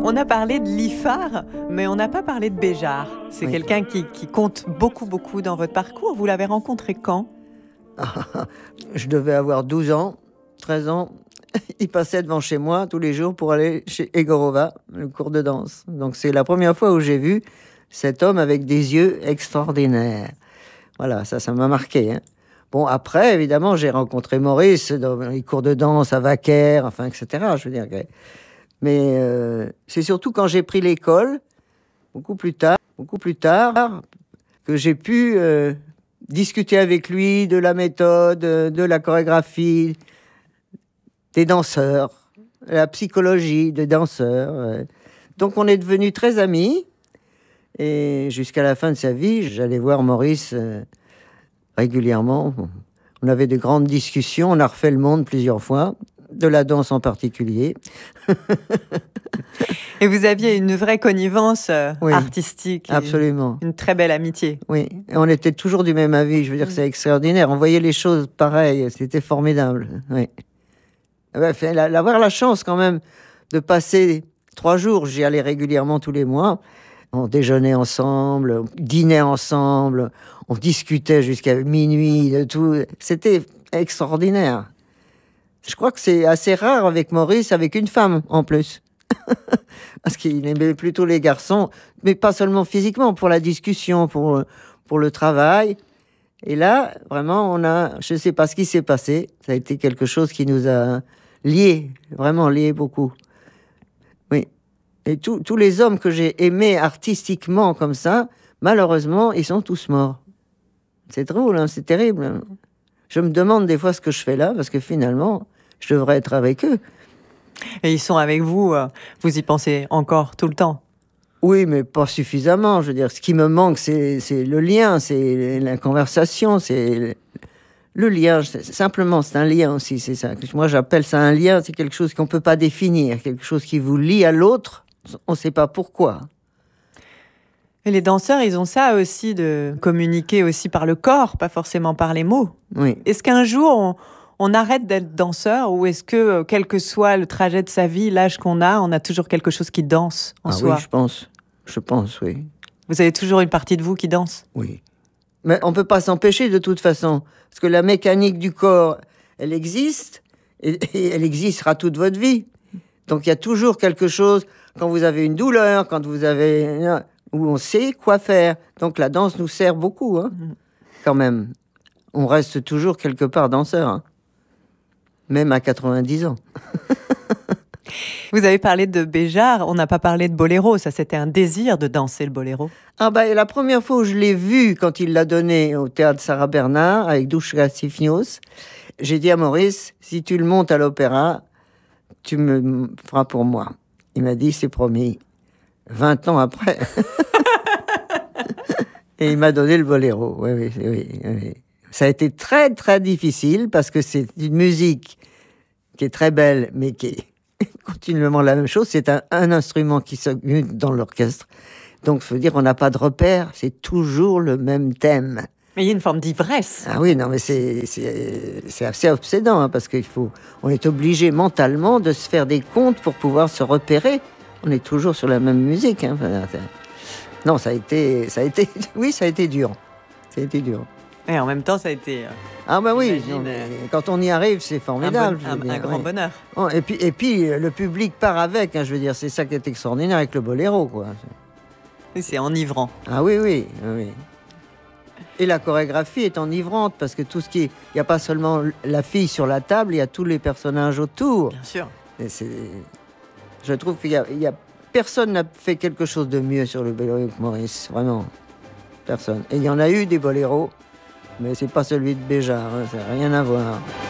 On a parlé de Liffard, mais on n'a pas parlé de Béjart. C'est quelqu'un qui compte beaucoup dans votre parcours. Vous l'avez rencontré quand? Je devais avoir 12 ans, 13 ans. Il passait devant chez moi tous les jours pour aller chez Egorova, le cours de danse. Donc c'est la première fois où j'ai vu cet homme avec des yeux extraordinaires. Voilà, ça m'a marqué. Hein. Bon, après, évidemment, j'ai rencontré Maurice dans les cours de danse à Wacker, enfin, etc. Je veux dire. Mais c'est surtout quand j'ai pris l'école, beaucoup plus tard, que j'ai pu discuter avec lui de la méthode, de la chorégraphie, des danseurs, la psychologie des danseurs. Donc on est devenus très amis. Et jusqu'à la fin de sa vie, j'allais voir Maurice régulièrement. On avait de grandes discussions, on a refait le monde plusieurs fois, de la danse en particulier. Et vous aviez une vraie connivence oui, artistique. Absolument. Une très belle amitié. Oui, et on était toujours du même avis. Je veux dire, c'est extraordinaire. On voyait les choses pareilles, c'était formidable. Oui. Avoir la chance quand même de passer 3 jours, j'y allais régulièrement tous les mois. On déjeunait ensemble, on dînait ensemble, on discutait jusqu'à minuit, de tout. C'était extraordinaire. Je crois que c'est assez rare avec Maurice, avec une femme en plus. Parce qu'il aimait plutôt les garçons, mais pas seulement physiquement, pour la discussion, pour le travail. Et là, vraiment, je ne sais pas ce qui s'est passé. Ça a été quelque chose qui nous a liés, vraiment liés beaucoup. Oui. Et tous les hommes que j'ai aimés artistiquement comme ça, malheureusement, ils sont tous morts. C'est drôle, hein, c'est terrible. Hein. Je me demande des fois ce que je fais là, parce que finalement, je devrais être avec eux. Et ils sont avec vous, vous y pensez encore tout le temps? Oui, mais pas suffisamment. Je veux dire, ce qui me manque, c'est le lien, c'est la conversation, c'est le lien. Simplement, c'est un lien aussi, c'est ça. Moi, j'appelle ça un lien, c'est quelque chose qu'on ne peut pas définir, quelque chose qui vous lie à l'autre, on ne sait pas pourquoi. Et les danseurs, ils ont ça aussi, de communiquer aussi par le corps, pas forcément par les mots. Oui. Est-ce qu'un jour, on arrête d'être danseur, ou est-ce que, quel que soit le trajet de sa vie, l'âge qu'on a, on a toujours quelque chose qui danse en soi? Oui, je pense. Je pense, oui. Vous avez toujours une partie de vous qui danse? Oui. Mais on ne peut pas s'empêcher de toute façon. Parce que la mécanique du corps, elle existe, et elle existera toute votre vie. Donc il y a toujours quelque chose, quand vous avez une douleur, quand vous avez... où on sait quoi faire. Donc la danse nous sert beaucoup, hein, quand même. On reste toujours quelque part danseur, hein. Même à 90 ans. Vous avez parlé de Béjart, on n'a pas parlé de boléro. Ça, c'était un désir de danser le boléro. Ah bah, la première fois où je l'ai vu, quand il l'a donné au théâtre Sarah Bernard, avec Dushka Sifnios, j'ai dit à Maurice, si tu le montes à l'opéra, tu me feras pour moi. Il m'a dit, c'est promis. 20 ans après. Et il m'a donné le boléro. Oui. Ça a été très, très difficile, parce que c'est une musique qui est très belle, mais qui est continuellement la même chose. C'est un instrument qui s'augmente dans l'orchestre. Donc, ça veut dire qu'on n'a pas de repère. C'est toujours le même thème. Mais il y a une forme d'ivresse. Ah oui, non, mais c'est assez obsédant, hein, parce on est obligé mentalement de se faire des comptes pour pouvoir se repérer. On est toujours sur la même musique. Hein. Non, ça a été dur. Ça a été dur. Et en même temps, ça a été... Ah bah oui, quand on y arrive, c'est formidable. Un grand bonheur. Oh, et puis, le public part avec, hein, je veux dire, c'est ça qui est extraordinaire avec le boléro, quoi. C'est enivrant. Ah oui. Et la chorégraphie est enivrante, parce que tout ce qui est... Il n'y a pas seulement la fille sur la table, il y a tous les personnages autour. Bien sûr. Et je trouve qu'il y a... Personne n'a fait quelque chose de mieux sur le boléro que Maurice, vraiment. Personne. Et il y en a eu des boléros, mais c'est pas celui de Béjart, hein, ça n'a rien à voir.